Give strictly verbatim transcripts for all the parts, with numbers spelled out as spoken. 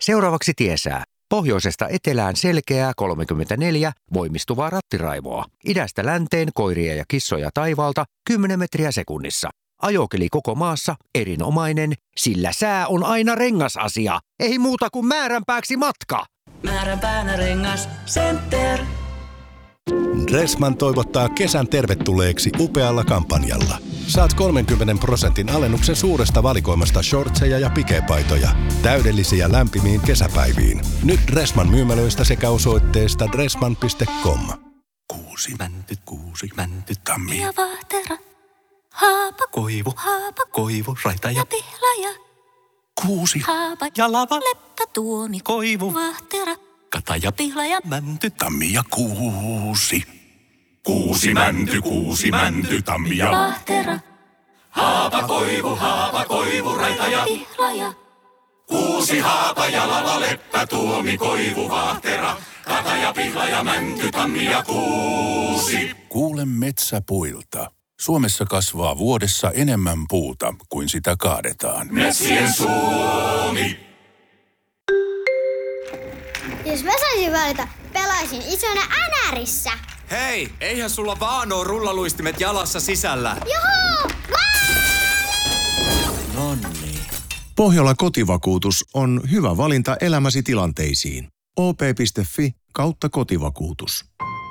Seuraavaksi tiesää. Pohjoisesta etelään selkeää kolmekymmentäneljä voimistuvaa rattiraivoa. Idästä länteen koiria ja kissoja taivaalta kymmenen metriä sekunnissa. Ajokeli koko maassa erinomainen, sillä sää on aina rengasasia. Ei muuta kuin määränpääksi matka. Määränpäänä rengas Center. Dressman toivottaa kesän tervetulleeksi upealla kampanjalla. Saat kolmenkymmenen prosentin alennuksen suuresta valikoimasta shortseja ja pikepaitoja. Täydellisiä lämpimiin kesäpäiviin. Nyt Dressman myymälöistä sekä osoitteesta dressman piste com. Kuusi mänty, kuusi mänty, tammi. Ja vahtera, haapa, Koivu, haapa, koivu, raita ja ja pihlaja. kuusi. Haapa, Ja lava, leppä, tuomi, koivu, vahtera, kataja, pihlaja. mänty, tammi ja kuusi. Kuusi mänty, kuusi mänty, tammi ja Vahtera, haapa, koivu, haapa, koivu, raita ja pihlaja. kuusi haapa ja lava, leppä, tuomi, koivu, vahtera, kataja, pihlaja, mänty, tammi ja kuusi. Kuule metsäpuilta. Suomessa kasvaa vuodessa enemmän puuta kuin sitä kaadetaan. Metsien Suomi. Jos mä saisin valita, pelaisin isona Änärissä. Hei, eihän sulla vaan oo rullaluistimet jalassa sisällä. Juhu! Nonni. Pohjola kotivakuutus on hyvä valinta elämäsi tilanteisiin. o p piste f i kautta kotivakuutus.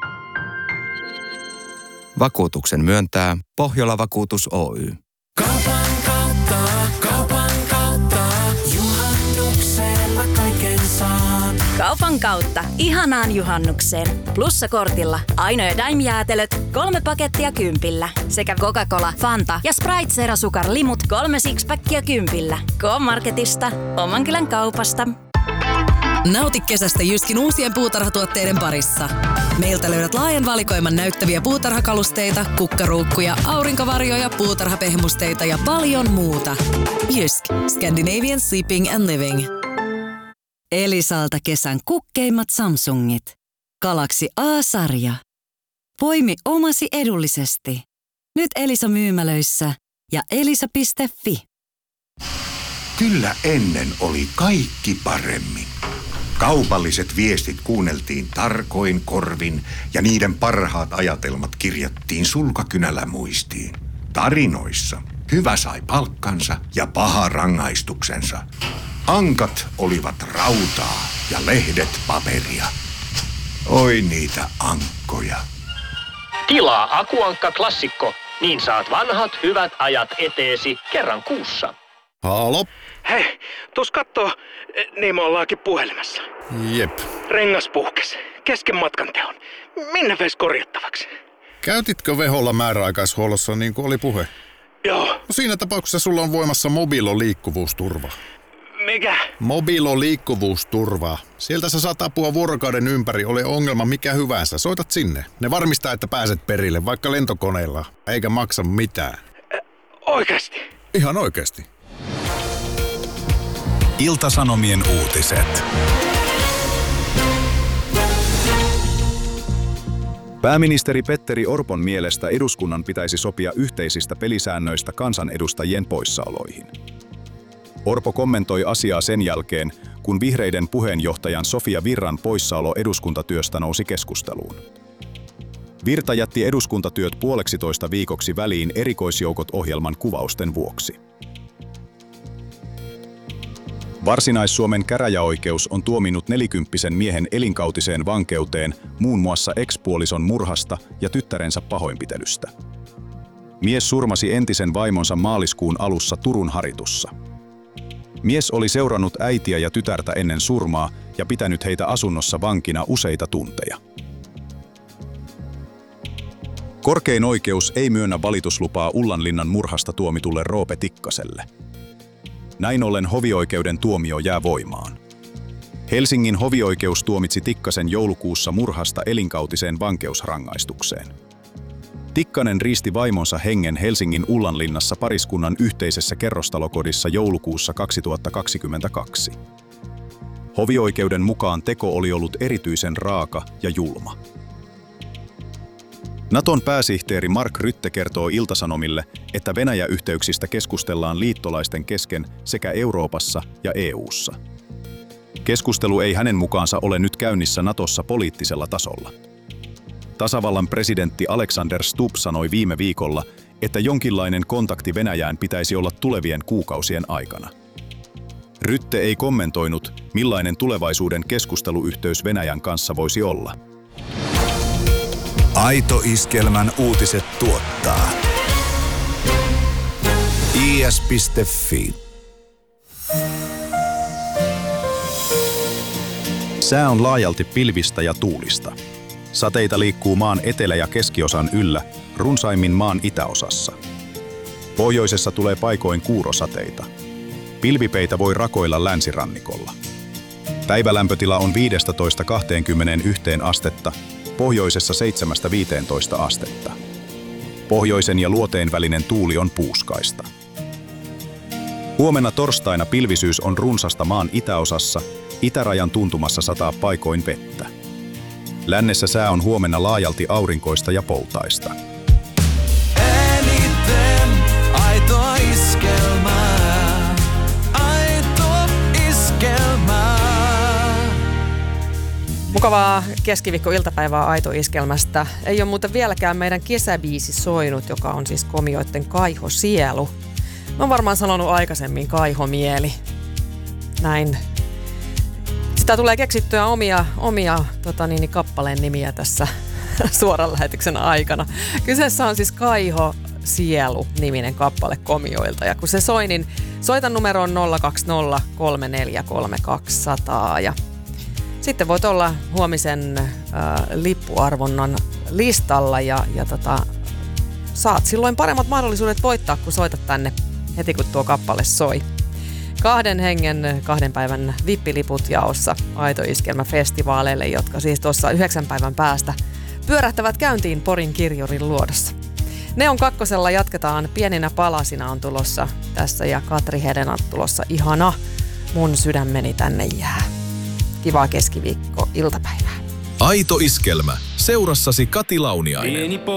Vakuutuksen myöntää Pohjola Vakuutus Oy. Kaupan kautta, kaupan kautta, juhannuksella kaiken saan. Kaupan kautta ihanaan juhannukseen. Plussakortilla Aino ja Daim-jäätelöt kolme pakettia kympillä. Sekä Coca-Cola, Fanta ja Sprite Zero Sukar limut kolme sixpackia kympillä. K-Marketista, oman kylän kaupasta. Nauti kesästä Jyskin uusien puutarhatuotteiden parissa. Meiltä löydät laajan valikoiman näyttäviä puutarhakalusteita, kukkaruukkuja, aurinkovarjoja, puutarhapehmusteita ja paljon muuta. Jysk, Scandinavian Sleeping and Living. Elisalta kesän kukkeimmat Samsungit. Galaxy A-sarja. Poimi omasi edullisesti. Nyt Elisa myymälöissä ja elisa piste f i. Kyllä ennen oli kaikki paremmin. Kaupalliset viestit kuunneltiin tarkoin korvin ja niiden parhaat ajatelmat kirjattiin sulkakynällä muistiin. Tarinoissa hyvä sai palkkansa ja paha rangaistuksensa. Ankat olivat rautaa ja lehdet paperia. Oi niitä ankkoja. Tilaa Akuankka Klassikko, niin saat vanhat hyvät ajat eteesi kerran kuussa. Halo? Hei, tuus kattoo, niin me ollaankin puhelimessa. Jep. Rengas puhkes, kesken matkan teon. Minne veis korjattavaksi? Käytitkö Veholla määräaikaishuollossa niin kuin oli puhe? Joo. No siinä tapauksessa sulla on voimassa Mobilo liikkuvuusturva. Mikä? Mobilo liikkuvuusturva. Sieltä sä saat apua vuorokauden ympäri, ole ongelma mikä hyvänsä. Soitat sinne. Ne varmistaa, että pääset perille, vaikka lentokoneella, eikä maksa mitään. Ä, oikeesti? Ihan oikeesti. Ilta-Sanomien uutiset. Pääministeri Petteri Orpon mielestä eduskunnan pitäisi sopia yhteisistä pelisäännöistä kansanedustajien poissaoloihin. Orpo kommentoi asiaa sen jälkeen, kun vihreiden puheenjohtajan Sofia Virran poissaolo eduskuntatyöstä nousi keskusteluun. Virta jätti eduskuntatyöt puoleksitoista viikoksi väliin erikoisjoukot ohjelman kuvausten vuoksi. Varsinais-Suomen käräjäoikeus on tuominnut nelikymppisen miehen elinkautiseen vankeuteen muun muassa ex-puolison murhasta ja tyttärensä pahoinpitelystä. Mies surmasi entisen vaimonsa maaliskuun alussa Turun Haritussa. Mies oli seurannut äitiä ja tytärtä ennen surmaa ja pitänyt heitä asunnossa vankina useita tunteja. Korkein oikeus ei myönnä valituslupaa Ullanlinnan murhasta tuomitulle Roope Tikkaselle. Näin ollen hovioikeuden tuomio jää voimaan. Helsingin hovioikeus tuomitsi Tikkasen joulukuussa murhasta elinkautiseen vankeusrangaistukseen. Tikkanen riisti vaimonsa hengen Helsingin Ullanlinnassa pariskunnan yhteisessä kerrostalokodissa joulukuussa kaksituhattakaksikymmentäkaksi. Hovioikeuden mukaan teko oli ollut erityisen raaka ja julma. Naton pääsihteeri Mark Rutte kertoo Ilta-Sanomille, että Venäjä-yhteyksistä keskustellaan liittolaisten kesken sekä Euroopassa ja E U:ssa. Keskustelu ei hänen mukaansa ole nyt käynnissä Natossa poliittisella tasolla. Tasavallan presidentti Alexander Stubb sanoi viime viikolla, että jonkinlainen kontakti Venäjään pitäisi olla tulevien kuukausien aikana. Rytte ei kommentoinut, millainen tulevaisuuden keskusteluyhteys Venäjän kanssa voisi olla. Aito Iskelmän uutiset tuottaa i s piste f i. Sää on laajalti pilvistä ja tuulista. Sateita liikkuu maan etelä- ja keskiosan yllä, runsaimmin maan itäosassa. Pohjoisessa tulee paikoin kuurosateita. Pilvipeitä voi rakoilla länsirannikolla. Päivälämpötila on viisitoista kaksikymmentäyksi astetta, pohjoisessa seitsemästä viiteentoista astetta. Pohjoisen ja luoteen välinen tuuli on puuskaista. Huomenna torstaina pilvisyys on runsasta maan itäosassa, itärajan tuntumassa sataa paikoin vettä. Lännessä sää on huomenna laajalti aurinkoista ja poutaista. Eniten aitoa iskelmää, aito iskelmää. Mukavaa keskiviikko-iltapäivää Aito Iskelmästä. Ei ole muuten vieläkään meidän kesäbiisi soinut, joka on siis Komioitten Kaiho Sielu. Mä oon varmaan sanonut aikaisemmin Kaihomieli. Näin. Sitä tulee keksittyä omia, omia tota niin, kappaleen nimiä tässä suoran lähetyksen aikana. Kyseessä on siis Kaiho Sielu-niminen kappale Komioilta. Ja kun se soi, niin soitan numeroon nolla kaksi nolla kolme neljä kolme kaksi nolla nolla. Ja sitten voit olla huomisen äh, lippuarvonnan listalla ja, ja tota, saat silloin paremmat mahdollisuudet voittaa, kun soitat tänne heti kun tuo kappale soi. Kahden hengen, kahden päivän vippiliput jaossa Aito Iskelmä-festivaaleille, jotka siis tuossa yhdeksän päivän päästä pyörähtävät käyntiin Porin Kirjurin luodossa. Neon kakkosella jatketaan Pieninä palasina on tulossa tässä ja Katri Hedena tulossa Ihana, mun sydämeni tänne jää. Kivaa keskiviikko iltapäivää. Aito Iskelmä. Seurassasi Kati Launiainen.